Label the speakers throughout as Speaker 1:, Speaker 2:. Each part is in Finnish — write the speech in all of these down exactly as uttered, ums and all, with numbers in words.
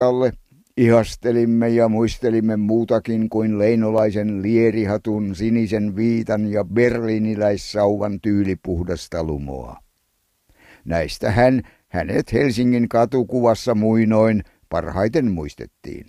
Speaker 1: matkalle ihastelimme ja muistelimme muutakin kuin leinolaisen lierihatun, sinisen viitan ja berliiniläissauvan tyylipuhdasta lumoa. Näistä hän hänet Helsingin katukuvassa muinoin parhaiten muistettiin.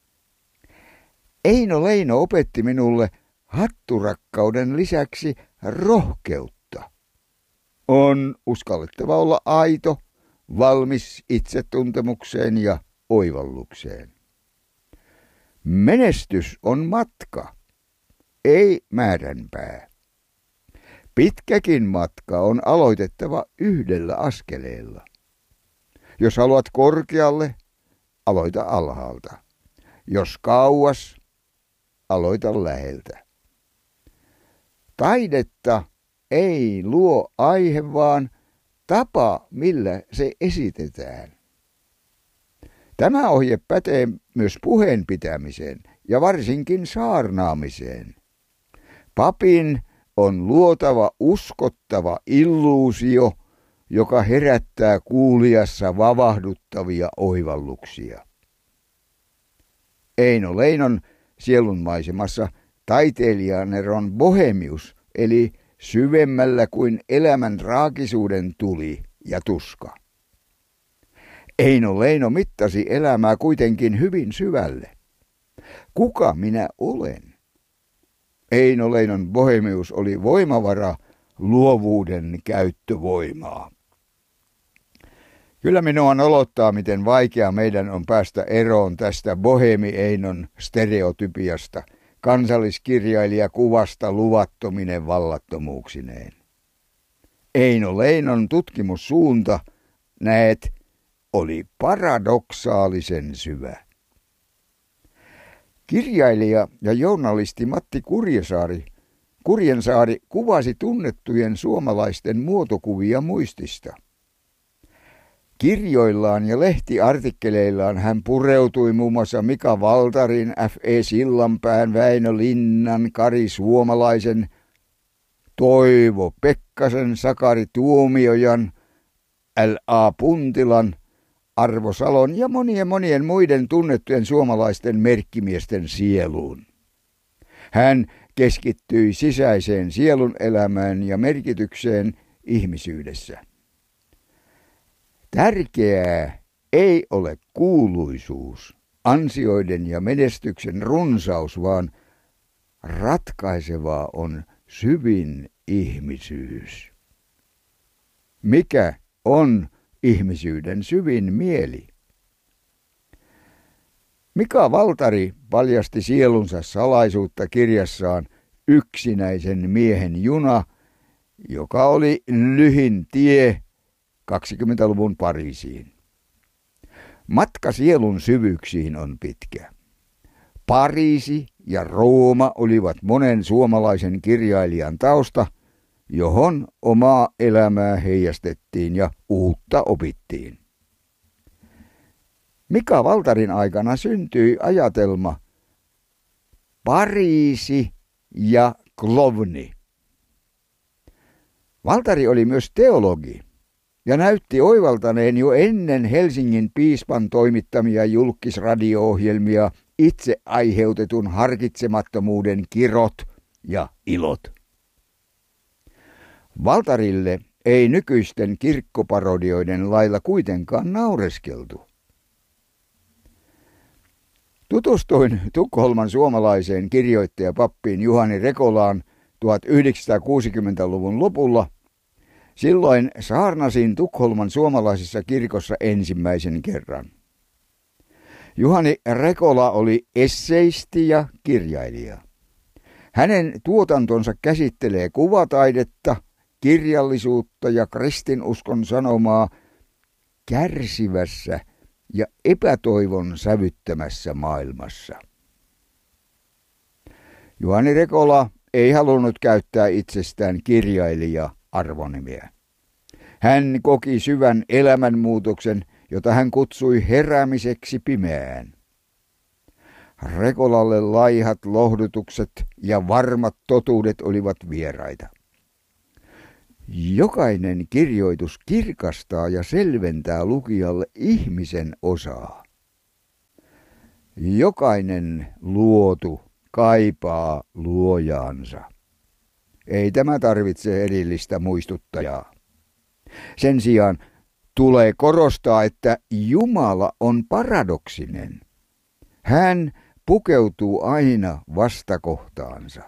Speaker 1: Eino Leino opetti minulle hatturakkauden lisäksi rohkeutta. On uskallettava olla aito, valmis itsetuntemukseen ja oivallukseen. Menestys on matka, ei määränpää. Pitkäkin matka on aloitettava yhdellä askeleella. Jos haluat korkealle, aloita alhaalta. Jos kauas, aloita läheltä. Taidetta ei luo aihe, vaan tapa, millä se esitetään. Tämä ohje pätee myös puheen pitämiseen ja varsinkin saarnaamiseen. Papin on luotava uskottava illuusio, joka herättää kuulijassa vavahduttavia oivalluksia. Eino Leinon sielunmaisemassa taiteilijaneron bohemius eli syvemmällä kuin elämän traagisuuden tuli ja tuska. Eino Leino mittasi elämää kuitenkin hyvin syvälle. Kuka minä olen? Eino Leinon bohemius oli voimavara, luovuuden käyttövoimaa. Kyllä minua nolottaa, miten vaikea meidän on päästä eroon tästä bohemi Einon stereotypiasta, kansalliskirjailija kuvasta luvattominen vallattomuuksineen. Eino Leinon tutkimussuunta, näet, oli paradoksaalisen syvä. Kirjailija ja journalisti Matti Kurjensaari, Kurjensaari kuvasi tunnettujen suomalaisten muotokuvia muistista. Kirjoillaan ja lehtiartikkeleillaan hän pureutui muun muassa Mika Valtarin, F E Sillanpään, Väinö Linnan, Kari Suomalaisen, Toivo Pekkasen, Sakari Tuomiojan, L A Puntilan, Arvo Salon ja monien monien muiden tunnettujen suomalaisten merkkimiesten sieluun. Hän keskittyi sisäiseen sielun elämään ja merkitykseen ihmisyydessä. Tärkeää ei ole kuuluisuus, ansioiden ja menestyksen runsaus, vaan ratkaisevaa on syvin ihmisyys. Mikä on ihmisyyden syvin mieli? Mika Valtari paljasti sielunsa salaisuutta kirjassaan Yksinäisen miehen juna, joka oli lyhin tie kaksikymmentäluvun Pariisiin. Matka sielun syvyyksiin on pitkä. Pariisi ja Rooma olivat monen suomalaisen kirjailijan tausta, johon omaa elämää heijastettiin ja uutta opittiin. Mika Valtarin aikana syntyi ajatelma Pariisi ja klovni. Valtari oli myös teologi ja näytti oivaltaneen jo ennen Helsingin piispan toimittamia julkisradio-ohjelmia itse aiheutetun harkitsemattomuuden kirot ja ilot. Valtarille ei nykyisten kirkkoparodioiden lailla kuitenkaan naureskeltu. Tutustuin Tukholman suomalaiseen kirjoittajapappiin Juhani Rekolaan tuhatyhdeksänsataakuusikymmentäluvun lopulla. Silloin saarnasin Tukholman suomalaisessa kirkossa ensimmäisen kerran. Juhani Rekola oli esseisti ja kirjailija. Hänen tuotantonsa käsittelee kuvataidetta, kirjallisuutta ja kristinuskon sanomaa kärsivässä ja epätoivon sävyttämässä maailmassa. Juhani Rekola ei halunnut käyttää itsestään kirjailija-arvonimeä. Hän koki syvän elämänmuutoksen, jota hän kutsui heräämiseksi pimeään. Rekolalle laihat lohdutukset ja varmat totuudet olivat vieraita. Jokainen kirjoitus kirkastaa ja selventää lukijalle ihmisen osaa. Jokainen luotu kaipaa luojaansa. Ei tämä tarvitse erillistä muistuttajaa. Sen sijaan tulee korostaa, että Jumala on paradoksinen. Hän pukeutuu aina vastakohtaansa.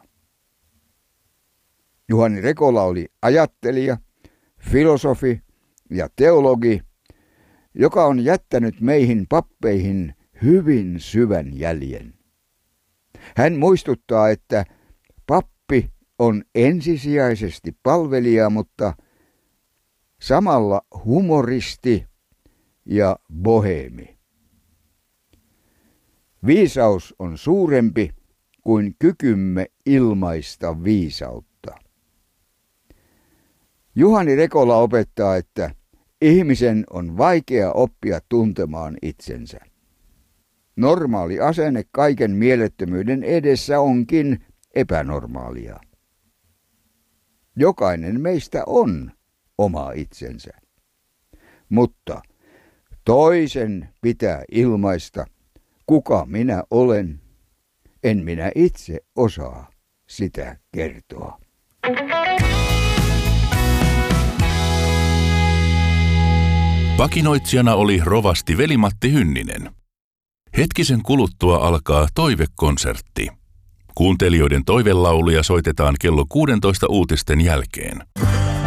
Speaker 1: Juhani Rekola oli ajattelija, filosofi ja teologi, joka on jättänyt meihin pappeihin hyvin syvän jäljen. Hän muistuttaa, että pappi on ensisijaisesti palvelija, mutta samalla humoristi ja boheemi. Viisaus on suurempi kuin kykymme ilmaista viisautta. Juhani Rekola opettaa, että ihmisen on vaikea oppia tuntemaan itsensä. Normaali asenne kaiken mielettömyyden edessä onkin epänormaalia. Jokainen meistä on oma itsensä. Mutta toisen pitää ilmaista, kuka minä olen. En minä itse osaa sitä kertoa.
Speaker 2: Vakinoitsijana oli rovasti Veli-Matti Hynninen. Hetkisen kuluttua alkaa toivekonsertti. Kuuntelijoiden toivelauluja soitetaan kello kuusitoista uutisten jälkeen.